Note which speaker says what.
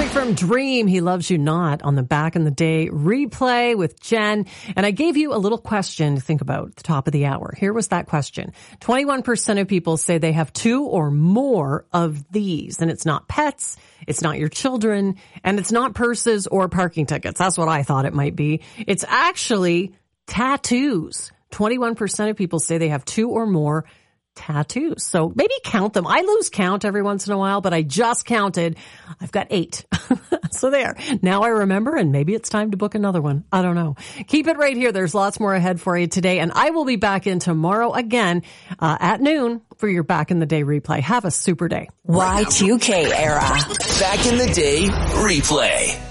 Speaker 1: from Dream, He Loves You Not, on the Back in the Day replay with Jen. And I gave you a little question to think about at the top of the hour. Here was that question. 21% of people say they have 2 or more of these. And it's not pets, it's not your children, and it's not purses or parking tickets. That's what I thought it might be. It's actually tattoos. 21% of people say they have 2 or more tattoos. So maybe count them. I lose count every once in a while, but I just counted. I've got 8. So there. Now I remember, and maybe it's time to book another one. I don't know. Keep it right here. There's lots more ahead for you today, and I will be back in tomorrow again at noon for your Back in the Day replay. Have a super day.
Speaker 2: Y2K era.
Speaker 3: Back in the Day replay.